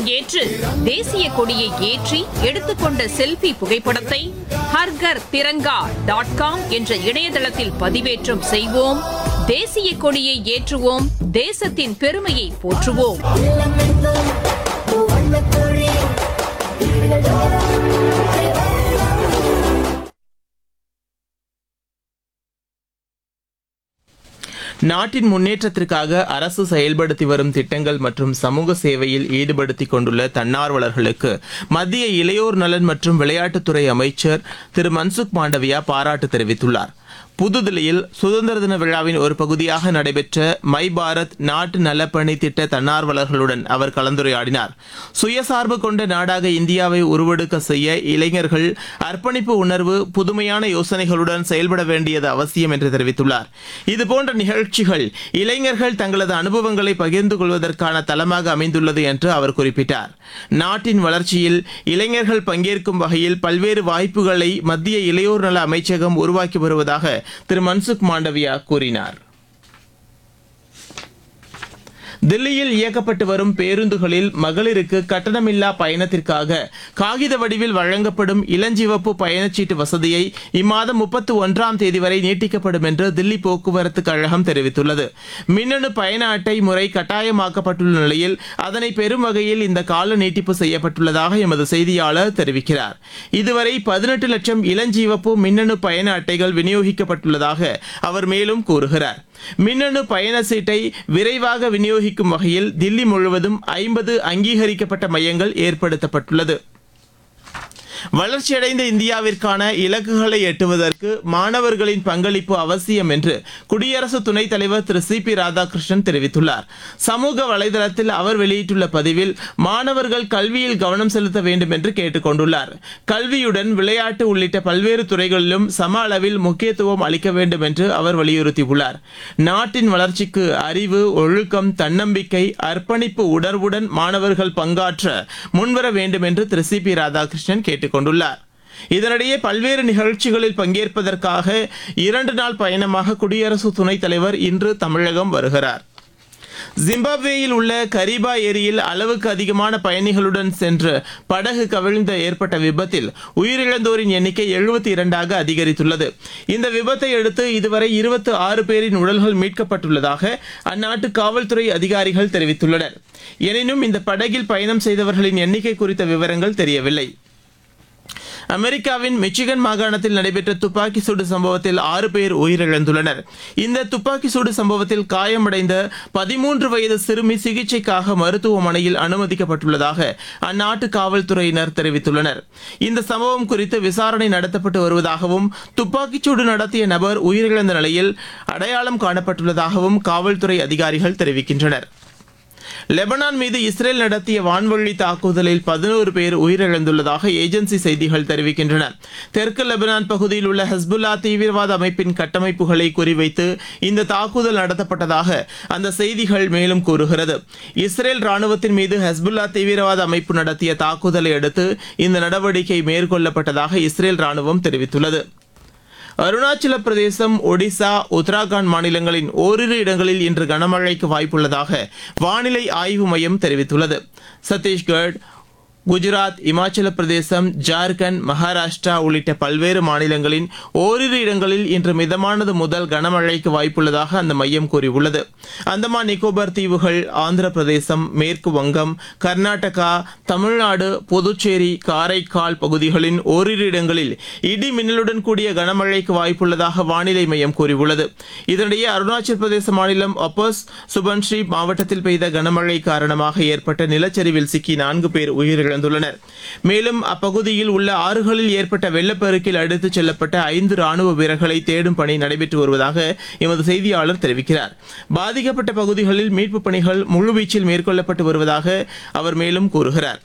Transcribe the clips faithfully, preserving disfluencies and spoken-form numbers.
பங்கேற்று தேசிய கொடியை ஏற்றி எடுத்துக்கொண்ட செல்ஃபி புகைப்படத்தை ஹர்கர் திரங்கா டாட் காம் என்ற இணையதளத்தில் பதிவேற்றம் செய்வோம். தேசிய கொடியை ஏற்றுவோம். தேசத்தின் பெருமையை போற்றுவோம். நாட்டின் முன்னேற்றத்திற்காக அரசு செயல்படுத்தி வரும் திட்டங்கள் மற்றும் சமூக சேவையில் ஈடுபடுத்திக் கொண்டுள்ள தன்னார்வலர்களுக்கு மத்திய இளையோர் நலன் மற்றும் விளையாட்டுத்துறை அமைச்சர் திரு மன்சுக் மாண்டவியா பாராட்டு தெரிவித்துள்ளார். புதுதில்லியில் சுதந்திர தின விழாவின் ஒரு பகுதியாக நடைபெற்ற மை பாரத் நாட்டு நலப்பணி திட்ட தன்னார்வலர்களுடன் அவர் கலந்துரையாடினார். சுயசார்பு கொண்ட நாடாக இந்தியாவை உருவெடுக்க செய்ய இளைஞர்கள் அர்ப்பணிப்பு உணர்வு, புதுமையான யோசனைகளுடன் செயல்பட வேண்டியது அவசியம் என்று தெரிவித்துள்ளார். இதுபோன்ற நிகழ்ச்சிகள் இளைஞர்கள் தங்களது அனுபவங்களை பகிர்ந்து கொள்வதற்கான தளமாக அமைந்துள்ளது என்று அவர் குறிப்பிட்டார். நாட்டின் வளர்ச்சியில் இளைஞர்கள் பங்கேற்கும் வகையில் பல்வேறு வாய்ப்புகளை மத்திய இளையோர் நல அமைச்சகம் உருவாக்கி வருவதாக திரு மன்சுக் மாண்டவியா கூறினார். தில்லியில் இயக்கப்பட்டு வரும் பேருந்துகளில் மகளிருக்கு கட்டணமில்லா பயணத்திற்காக காகித வடிவில் வழங்கப்படும் இளஞ்சிவப்பு பயணச்சீட்டு வசதியை இம்மாதம் முப்பத்தி ஒன்றாம் தேதி வரை நீட்டிக்கப்படும் என்று தில்லி போக்குவரத்து கழகம் தெரிவித்துள்ளது. மின்னணு பயண அட்டை முறை கட்டாயமாக்கப்பட்டுள்ள நிலையில் அதனை பெறும் வகையில் இந்த கால நீட்டிப்பு செய்யப்பட்டுள்ளதாக எமது செய்தியாளர் தெரிவிக்கிறார். இதுவரை பதினெட்டு லட்சம் இளஞ்சிவப்பு மின்னணு பயண அட்டைகள் விநியோகிக்கப்பட்டுள்ளதாக அவர் மேலும் கூறுகிறார். மின்னணு பயண சீட்டை விரைவாக விநியோகிக்கும் வகையில் தில்லி முழுவதும் ஐம்பது அங்கீகரிக்கப்பட்ட மையங்கள் ஏற்படுத்தப்பட்டுள்ளது. வளர்ச்சியடைந்த இந்தியாவிற்கான இலக்குகளை எட்டுவதற்கு மாணவர்களின் பங்களிப்பு அவசியம் என்று குடியரசு துணைத் தலைவர் திரு சி பி ராதாகிருஷ்ணன் தெரிவித்துள்ளார். சமூக வலைதளத்தில் அவர் வெளியிட்டுள்ள பதிவில் மாணவர்கள் கல்வியில் கவனம் செலுத்த வேண்டும் என்று கேட்டுக் கொண்டுள்ளார். கல்வியுடன் விளையாட்டு உள்ளிட்ட பல்வேறு துறைகளிலும் சம அளவில் முக்கியத்துவம் அளிக்க வேண்டும் என்று அவர் வலியுறுத்தியுள்ளார். நாட்டின் வளர்ச்சிக்கு அறிவு, ஒழுக்கம், தன்னம்பிக்கை, அர்ப்பணிப்பு உணர்வுடன் மாணவர்கள் பங்காற்ற முன்வர வேண்டும் என்று திரு சி பி ராதாகிருஷ்ணன் கேட்டுக் கொண்டுள்ளார். இதனிடையே பல்வேறு நிகழ்ச்சிகளில் பங்கேற்பதற்காக இரண்டு நாள் பயணமாக குடியரசு துணைத் தலைவர் இன்று தமிழகம் வருகிறார். ஜிம்பாப்வேயில் உள்ள கரிபா ஏரியில் அளவுக்கு அதிகமான பயணிகளுடன் சென்று படகு கவிழ்ந்த ஏற்பட்ட விபத்தில் உயிரிழந்தோரின் எண்ணிக்கை எழுபத்தி இரண்டாக அதிகரித்துள்ளது. இந்த விபத்தை அடுத்து இதுவரை இருபத்தி ஆறு பேரின் உடல்கள் மீட்கப்பட்டுள்ளதாக அந்நாட்டு காவல்துறை அதிகாரிகள் தெரிவித்துள்ளனர். எனினும் இந்த படகில் பயணம் செய்தவர்களின் எண்ணிக்கை குறித்த விவரங்கள் தெரியவில்லை. அமெரிக்காவின் மிச்சிகன் மாகாணத்தில் நடைபெற்ற துப்பாக்கி சூடு சம்பவத்தில் ஆறு பேர் உயிரிழந்துள்ளனர். இந்த துப்பாக்கி சூடு சம்பவத்தில் காயமடைந்த பதிமூன்று வயது சிறுமி சிகிச்சைக்காக மருத்துவமனையில் அனுமதிக்கப்பட்டுள்ளதாக அந்நாட்டு காவல்துறையினர் தெரிவித்துள்ளனர். இந்த சம்பவம் குறித்து விசாரணை நடத்தப்பட்டு வருவதாகவும் துப்பாக்கிச்சூடு நடத்திய நபர் உயிரிழந்த நிலையில் அடையாளம் காணப்பட்டுள்ளதாகவும் காவல்துறை அதிகாரிகள் தெரிவிக்கின்றனர். லெபனான் மீது இஸ்ரேல் நடத்திய வான்வழி தாக்குதலில் பதினோரு பேர் உயிரிழந்துள்ளதாக ஏஜென்சி செய்திகள் தெரிவிக்கின்றன. தெற்கு லெபனான் பகுதியில் உள்ள ஹஸ்புல்லா தீவிரவாத அமைப்பின் கட்டமைப்புகளை குறிவைத்து இந்த தாக்குதல் நடத்தப்பட்டதாக அந்த செய்திகள் மேலும் கூறுகிறது. இஸ்ரேல் ராணுவத்தின் மீது ஹஸ்புல்லா தீவிரவாத அமைப்பு நடத்திய தாக்குதலை அடுத்து இந்த நடவடிக்கை மேற்கொள்ளப்பட்டதாக இஸ்ரேல் ராணுவம் தெரிவித்துள்ளது. அருணாச்சல பிரதேசம், ஒடிசா, உத்தராகண்ட் மாநிலங்களின் ஓரிரு இடங்களில் இன்று கனமழைக்கு வாய்ப்புள்ளதாக வானிலை ஆய்வு மையம் தெரிவித்துள்ளது. சத்தீஸ்கர், குஜராத், இமாச்சல பிரதேசம், ஜார்க்கண்ட், மகாராஷ்டிரா உள்ளிட்ட பல்வேறு மாநிலங்களின் ஓரிரு இடங்களில் இன்று மிதமானது முதல் கனமழைக்கு வாய்ப்புள்ளதாக அந்த மையம் கூறியுள்ளது. அந்தமான் நிக்கோபார் தீவுகள், ஆந்திர பிரதேசம், மேற்கு வங்கம், கர்நாடகா, தமிழ்நாடு, புதுச்சேரி, காரைக்கால் பகுதிகளின் ஓரிரு இடங்களில் இடி மின்னலுடன் கூடிய கனமழைக்கு வாய்ப்புள்ளதாக வானிலை மையம் கூறியுள்ளது. இதனிடையே அருணாச்சல பிரதேச மாநிலம் அப்போஸ் சுபன்ஸ்ரீ மாவட்டத்தில் பெய்த கனமழை காரணமாக ஏற்பட்ட நிலச்சரிவில் சிக்கி நான்கு பேர் உயிரிழந்தனர். மேலும் அப்பகுதியில் உள்ள ஆறுகளில் ஏற்பட்ட வெள்ளப்பெருக்கில் அடித்துச் செல்லப்பட்ட ஐந்து ராணுவ வீரர்களை தேடும் பணி நடைபெற்று வருவதாக எமது செய்தியாளர் தெரிவிக்கிறார். பாதிக்கப்பட்ட பகுதிகளில் மீட்புப் பணிகள் முழுவீச்சில் மேற்கொள்ளப்பட்டு வருவதாக அவர் மேலும் கூறுகிறார்.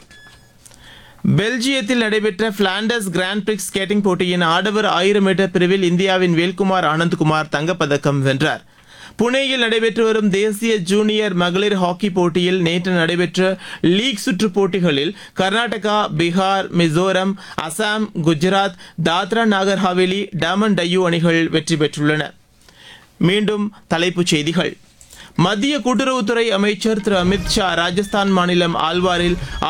பெல்ஜியத்தில் நடைபெற்ற பிளாண்டர்ஸ் கிராண்ட் பிரிக்ஸ் ஸ்கேட்டிங் போட்டியின் ஆடவர் ஆயிரம் மீட்டர் பிரிவில் இந்தியாவின் வேல்குமார் ஆனந்த்குமார் தங்கப்பதக்கம் வென்றார். புனேயில் நடைபெற்று வரும் தேசிய ஜூனியர் மகளிர் ஹாக்கி போட்டியில் நேற்று நடைபெற்ற லீக் சுற்று போட்டிகளில் கர்நாடகா, பீகார், மிசோரம், அசாம், குஜராத், தாத்ரா நாகர் ஹவேலி, டாமன் டையூ அணிகள் வெற்றி பெற்றுள்ளன. மீண்டும் தலைப்புச் செய்திகள். மத்திய கூட்டுறவுத்துறை அமைச்சர் திரு அமித் ஷா ராஜஸ்தான் மாநிலம் ஆல்வாரில்